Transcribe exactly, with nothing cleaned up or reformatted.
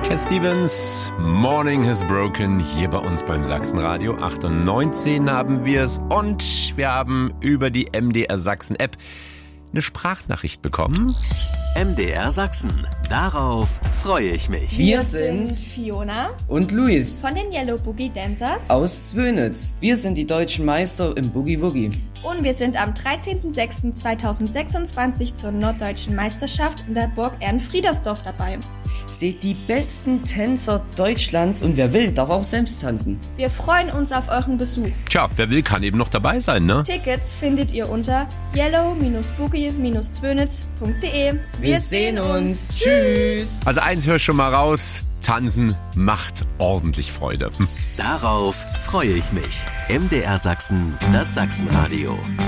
Cat Stevens, Morning has broken, hier bei uns beim Sachsenradio. acht und neunzehn haben wir es und wir haben über die M D R Sachsen App eine Sprachnachricht bekommen. M D R Sachsen, darauf freue ich mich. Wir sind Fiona und Luis von den Yellow Boogie Dancers aus Zwönitz. Wir sind die deutschen Meister im Boogie Woogie. Und wir sind am dreizehnten sechsten zweitausendsechsundzwanzig zur Norddeutschen Meisterschaft in der Burg Ehrenfriedersdorf dabei. Seht die besten Tänzer Deutschlands und wer will, darf auch selbst tanzen. Wir freuen uns auf euren Besuch. Tja, wer will, kann eben noch dabei sein, ne? Tickets findet ihr unter yellow boogie zwönitz punkt de. Wir, wir sehen uns. Tschüss. Also eins hör schon mal raus, tanzen macht ordentlich Freude. Hm. Darauf freue ich mich. M D R Sachsen, das Sachsenradio.